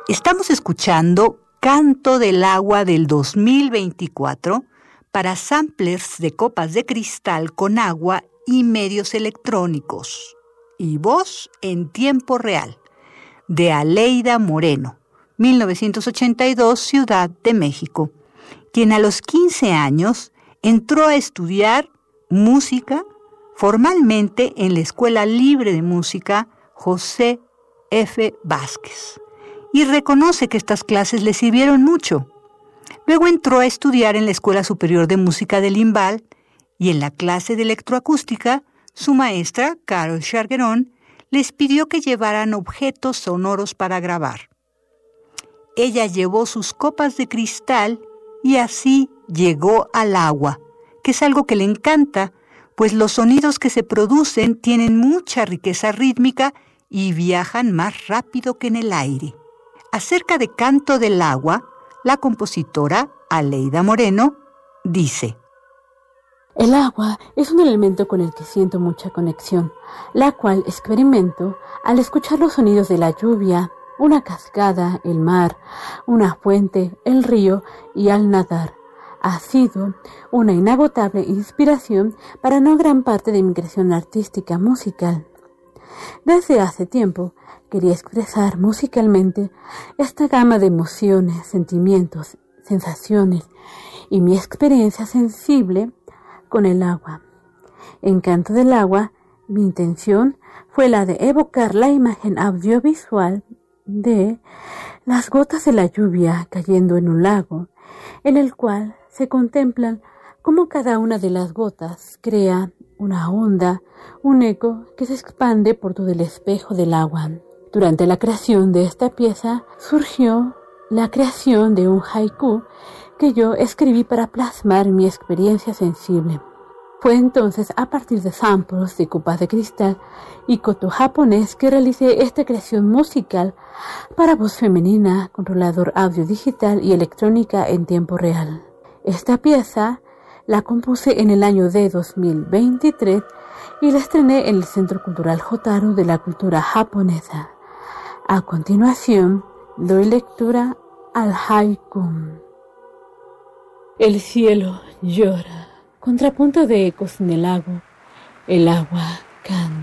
Estamos escuchando Canto del Agua del 2024 para samplers de copas de cristal con agua y medios electrónicos y voz en tiempo real, de Aleida Moreno, 1982, Ciudad de México, quien a los 15 años entró a estudiar música formalmente en la Escuela Libre de Música José F. Vázquez, y reconoce que estas clases le sirvieron mucho. Luego entró a estudiar en la Escuela Superior de Música del Limbal y en la clase de electroacústica, su maestra, Carol Charguerón, les pidió que llevaran objetos sonoros para grabar. Ella llevó sus copas de cristal y así llegó al agua, que es algo que le encanta, pues los sonidos que se producen tienen mucha riqueza rítmica y viajan más rápido que en el aire. Acerca de Canto del Agua, la compositora Aleida Moreno dice: el agua es un elemento con el que siento mucha conexión, la cual experimento al escuchar los sonidos de la lluvia, una cascada, el mar, una fuente, el río y al nadar. Ha sido una inagotable inspiración para no gran parte de mi creación artística musical. Desde hace tiempo quería expresar musicalmente esta gama de emociones, sentimientos, sensaciones y mi experiencia sensible con el agua. En Canto del Agua, mi intención fue la de evocar la imagen audiovisual de las gotas de la lluvia cayendo en un lago, en el cual se contemplan cómo cada una de las gotas crea una onda, un eco que se expande por todo el espejo del agua. Durante la creación de esta pieza surgió la creación de un haiku que yo escribí para plasmar mi experiencia sensible. Fue entonces a partir de samples de copas de cristal y koto japonés que realicé esta creación musical para voz femenina, controlador audio digital y electrónica en tiempo real. Esta pieza la compuse en el año de 2023 y la estrené en el Centro Cultural Hotaru de la Cultura Japonesa. A continuación, doy lectura al haiku. El cielo llora, contrapunto de ecos en el lago, el agua canta.